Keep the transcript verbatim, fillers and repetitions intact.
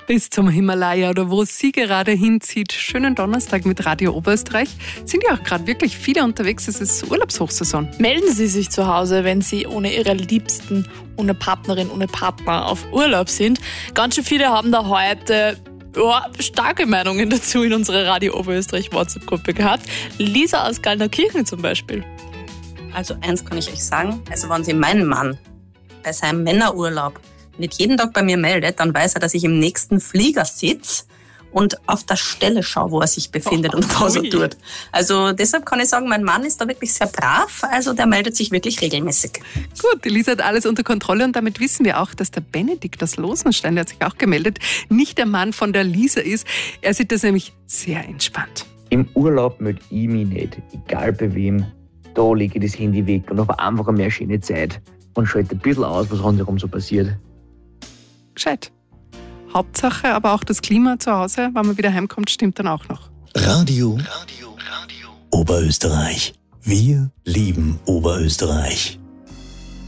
bis zum Himalaya oder wo sie gerade hinzieht. Schönen Donnerstag mit Radio Oberösterreich. Sind ja auch gerade wirklich viele unterwegs. Es ist Urlaubshochsaison. Melden Sie sich zu Hause, wenn Sie ohne Ihre Liebsten, ohne Partnerin, ohne Partner auf Urlaub sind. Ganz schön viele haben da heute ja, starke Meinungen dazu in unserer Radio Oberösterreich WhatsApp-Gruppe gehabt. Lisa aus Gallnerkirchen zum Beispiel. Also eins kann ich euch sagen, also wenn sich mein Mann bei seinem Männerurlaub nicht jeden Tag bei mir meldet, dann weiß er, dass ich im nächsten Flieger sitze und auf der Stelle schaue, wo er sich befindet oh, und was er tut. Also deshalb kann ich sagen, mein Mann ist da wirklich sehr brav, also der meldet sich wirklich regelmäßig. Gut, die Lisa hat alles unter Kontrolle und damit wissen wir auch, dass der Benedikt aus Losenstein, der hat sich auch gemeldet, nicht der Mann von der Lisa ist. Er sieht das nämlich sehr entspannt. Im Urlaub melde ich mich nicht, egal bei wem. Da lege ich das Handy weg und habe einfach eine mehr schöne Zeit und schalte ein bisschen aus, was rundherum so passiert. Gescheit. Hauptsache aber auch das Klima zu Hause, wenn man wieder heimkommt, stimmt dann auch noch. Radio, Radio, Radio. Oberösterreich. Wir lieben Oberösterreich.